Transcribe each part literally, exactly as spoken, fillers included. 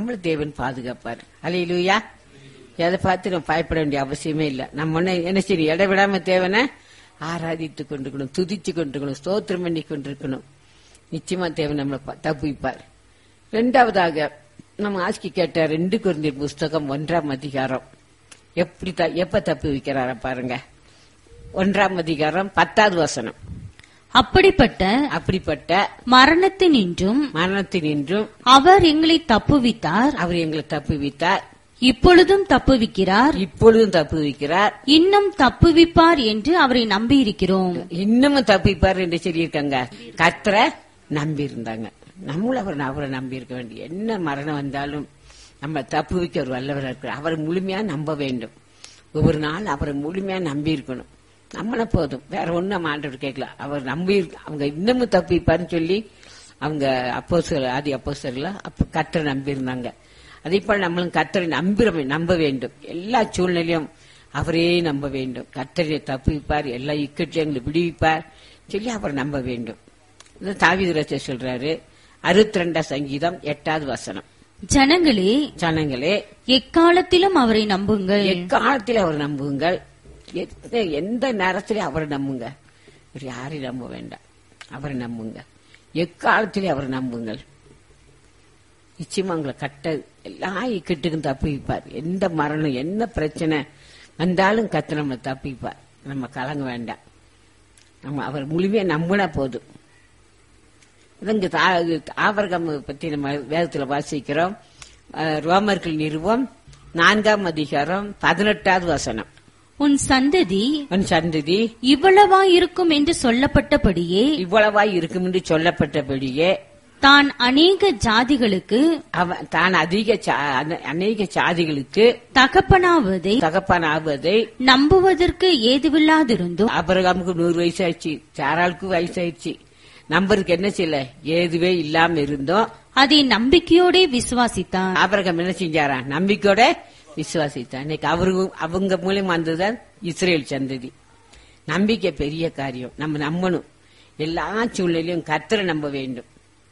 நம்மள தேவன் பாதுகாப்பார். அல்லேலூயா. எதை பார்த்து நம்ம பயப்பட வேண்டிய அவசியமே இல்லை. நம்ம ஒண்ணு என்ன செய்யணும், இடைவிடாம தேவனை ஆராதித்து கொண்டிருக்கணும், துதிச்சு கொண்டிருக்கணும், ஸ்தோத்திரம் பண்ணி கொண்டிருக்கணும். நிச்சயமா தேவன் நம்மளை தப்புவிப்பார். இரண்டாவதாக நம்ம ஆஸ்கி கேட்ட ரெண்டு கொரிந்தியர் புஸ்தகம் ஒன்றாம் அதிகாரம் எப்படி எப்ப தப்பு வைக்கிறார பாருங்க. ஒன்றாம் அதிகாரம் பத்தாவது வசனம். அப்படிப்பட்ட அப்படிப்பட்ட மரணத்தினின்றும் மரணத்தினின்றும் அவர் எங்களை தப்புவித்தார். அவர் எங்களை தப்புவித்தார். இப்பொழுதும் தப்புவிக்கிறார். இப்பொழுதும் தப்புவிக்கிறார். இன்னும் தப்புவிப்பார் என்று அவரை நம்பி இருக்கிறோம். இன்னமும் தப்புவிப்பார் என்று சொல்லியிருக்காங்க. கர்த்தரை நம்பி இருந்தாங்க. நம்மளும் அவர் அவரை நம்பி இருக்க வேண்டிய என்ன மரணம் வந்தாலும் நம்ம தப்புவிக்க ஒரு வல்லவராக இருக்கிறார். அவரை முழுமையா நம்ப வேண்டும். ஒவ்வொரு நாள் அவரை முழுமையா நம்பி இருக்கணும். நம்மள போதும், வேற ஒண்ணும் நம்ம ஆண்டவர் கேட்கலாம். அவர் நம்பி அவங்க இன்னமும் தப்பிப்பாருன்னு சொல்லி அவங்க அப்போஸ்தலர் ஆதி அப்போஸ்தலர்ல அப்ப கர்த்தரை நம்பி இருந்தாங்க. அதே போல நம்மளும் கர்த்தரை நம்பி நம்ப வேண்டும். எல்லா சூழ்நிலையும் அவரே நம்ப வேண்டும். கர்த்தரை தப்புவிப்பார், எல்லா இக்கட்சியங்களை விடுவிப்பார் சொல்லி அவர் நம்ப வேண்டும். தாவீது ராஜா சொல்றாரு, அறுபத்தி ரெண்டாம் சங்கீதம் எட்டாவது வசனம். ஜனங்களே ஜனங்களே எக்காலத்திலும் அவரை நம்புங்கள். எக்காலத்தில் அவர் நம்புங்கள். எந்த நேரத்திலும் அவரை நம்புங்க. யாரையும் நம்ப வேண்டாம், அவரை நம்புங்க. எக்காலத்திலே அவரை நம்புங்கள். நிச்சயமா உங்களை கட்ட எல்லா இக்கட்டுக்கும் தப்பிப்பார். எந்த மரணம் என்ன பிரச்சனை வந்தாலும் கத்து நம்மளை தப்பிப்பார். நம்ம கலங்க வேண்டாம். நம்ம அவர் முழுமையா நம்பினா போதும். இங்க ஆபிரகாம் பத்தி நம்ம வேதத்துல வாசிக்கிறோம். ரோமர்கள் நிறுவம் நான்காம் அதிகாரம் பதினெட்டாவது வசனம். உன் சந்ததி உன் சந்ததி இவ்வளவாய் இருக்கும் என்று சொல்லப்பட்டபடியே இவ்வளவாய் இருக்கும் என்று சொல்லப்பட்டபடியே தான் அநேக ஜாதிகளுக்கு தான் அதிக அநேக ஜாதிகளுக்கு தகப்பனாவதை தகப்பனாவதை நம்புவதற்கு ஏதுவில்லாதிருந்தும். ஆபிரகாமுக்கு நூறு வயசு ஆயிடுச்சு, சாராளுக்கு வயசாயிடுச்சு, நம்பருக்கு என்ன செய்யல ஏதுவே இல்லாம இருந்தோம். அதை நம்பிக்கையோட விசுவாசித்தான். ஆபிரகாம் என்ன செஞ்சாரா, நம்பிக்கையோட விசுவாசித்தான். இன்னைக்கு அவரு அவங்க மூலியமா வந்ததுதான் இஸ்ரேல் சந்ததி. நம்பிக்கை பெரிய காரியம். நம்ம நம்பணும். எல்லா சூழ்நிலையும் கர்த்தரை நம்ப வேண்டும்.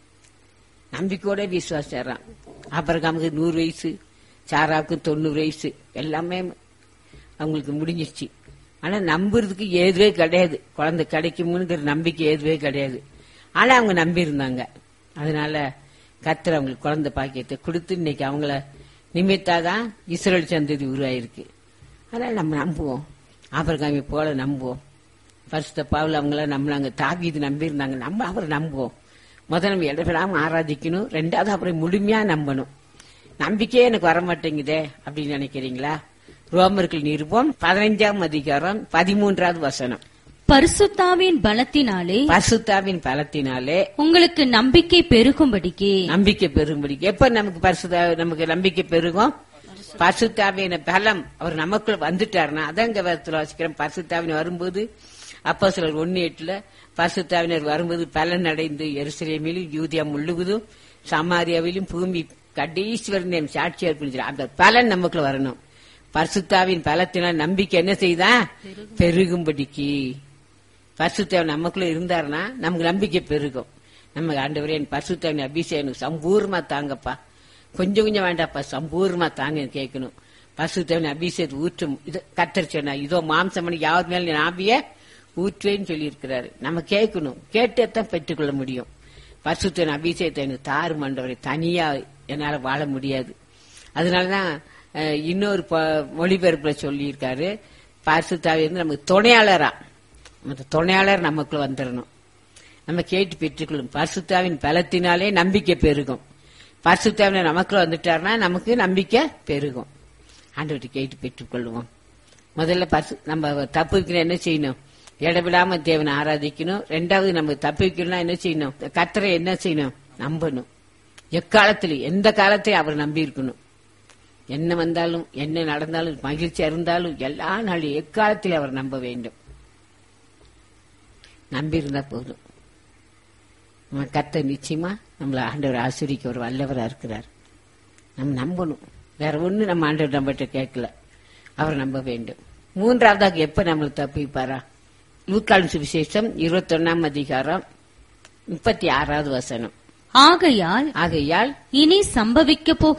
நம்பிக்கையோட விசுவாசிச்சாரான். ஆபிரகாமுக்கு நூறு வயசு, சாராவுக்கு தொண்ணூறு வயசு, எல்லாமே அவங்களுக்கு முடிஞ்சிருச்சு. ஆனா நம்புறதுக்கு ஏதுவே கிடையாது. குழந்தை கிடைக்கும்ங்கிற நம்பிக்கை ஏதுவே கிடையாது. ஆனா அவங்க நம்பி இருந்தாங்க. அதனால கர்த்தர் அவங்களுக்கு குழந்தை பாக்கியத்தை கொடுத்து இன்னைக்கு அவங்கள நிமித்தாதான் இஸ்ரேல் சந்ததி உருவாயிருக்கு. அதனால நம்ம நம்புவோம். ஆபிரகாமை போல நம்புவோம். பரிசுத்த பவுல் அவங்கள நம்பினாங்க, தாவீது நம்பி இருந்தாங்க. நம்ம அவரை நம்புவோம். முதல்ல நம்ம இடப்படாம ஆராதிக்கணும். ரெண்டாவது அவரை முழுமையா நம்பணும். நம்பிக்கையே எனக்கு வரமாட்டேங்குதே அப்படின்னு நினைக்கிறீங்களா? ரோமர்கள் நிருபம் பதினைஞ்சாம் அதிகாரம் பதிமூன்றாவது வசனம். பரிசுத்தாவின் பலத்தினாலே பரிசுத்தாவின் பலத்தினாலே உங்களுக்கு நம்பிக்கை பெருகும்படிக்கு நம்பிக்கை பெருகும்படிக்கு எப்ப நமக்கு பரிசுத்த நமக்கு நம்பிக்கை பெருகும்? பரிசுத்தாவின் பலம் அவர் நமக்குள்ள வந்துட்டாருன்னா அதான் இங்க வாசிக்கிறோம். பரிசுத்தாவின் வரும்போது அப்போஸ்தலர் ஒன்னு எட்டுல பரிசுத்தாவினர் வரும்போது பலன் அடைந்து எருசலேமிலும் யூதியா முழுவதும் சமாரியாவிலும் பூமி கடைசி சாட்சியா இருக்கு. அந்த பலன் நமக்குள்ள வரணும். பரிசுத்தாவின் பலத்தினால் நம்பிக்கை என்ன செய்தா பெருகும்படிக்கு. பரிசுத்தாவின் நமக்குள்ள இருந்தாருன்னா நமக்கு நம்பிக்கை பெருகும். நம்ம ஆண்டவரே என் பரிசுத்தாவின் அபிஷேகம் சம்பூர்ணமா தாங்கப்பா, கொஞ்சம் கொஞ்சம் வேண்டாப்பா, சம்பூர்ணமா தாங்க கேட்கணும். பரிசுத்தாவின் அபிஷேகத்தை ஊற்றும் கர்த்தர் சொன்னா, இதோ மாம்சமணி யார் மேல ஆவிய ஊற்றுவேன்னு சொல்லி இருக்கிறாரு. நம்ம கேட்கணும். கேட்டேத்தான் பெற்றுக்கொள்ள முடியும். பரிசுத்தாவின் அபிஷேகத்தை எனக்கு தாரு ஆண்டவரே, தனியா என்னால வாழ முடியாது. அதனாலதான் இன்னொரு மொழிபெயர்ப்புல சொல்லி இருக்காரு, பரிசுத்தாவி வந்து நமக்கு துணையாளரா, அந்த துணையாளர் நமக்குள்ள வந்துடணும். நம்ம கேட்டு பெற்றுக்கொள்ளும். பரிசுத்தாவின் பலத்தினாலே நம்பிக்கை பெருகும். பரிசுத்தாவின் நமக்குள்ள வந்துட்டாருன்னா நமக்கு நம்பிக்கை பெருகும். ஆண்டவர்கிட்ட கேட்டு பெற்றுக்கொள்வோம். முதல்ல பரிசு நம்ம தப்பு வைக்கணும். என்ன செய்யணும்? இடவிடாம தேவனை ஆராதிக்கணும். ரெண்டாவது நம்ம தப்பு வைக்கணும்னா என்ன செய்யணும்? கர்த்தரை என்ன செய்யணும்? நம்பணும். எக்காலத்திலும் எந்த காலத்தையும் அவர் நம்பி இருக்கணும். என்ன வந்தாலும் என்ன நடந்தாலும் மகிழ்ச்சியா இருந்தாலும் எல்லா நாளும் எக்காலத்திலும் அவர் நம்ப வேண்டும். நம்பி இருந்தா போதும். நம்ம கர்த்தர் நிச்சயமா நம்மள ஆண்டவர் ஆசிரிக்க ஒரு வல்லவரா இருக்கிறார். நம்ம நம்பணும். வேற ஒண்ணு நம்ம ஆண்டவர் நம்மகிட்ட கேட்கல, அவர் நம்ப வேண்டும். மூன்றாவதாக எப்ப நம்மளுக்கு தப்பிப்பாரா? லூக்காவின் சுவிசேஷம் இருபத்தி ஒன்னாம் அதிகாரம் முப்பத்தி ஆறாவது வசனம். ஆகையால் ஆகையால் இனி சம்பவிக்க போக